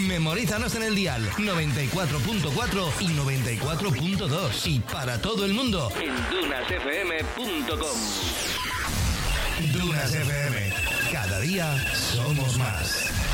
Memorízanos en el dial 94.4 y 94.2 y para todo el mundo en dunasfm.com. Dunas FM. Cada día somos más.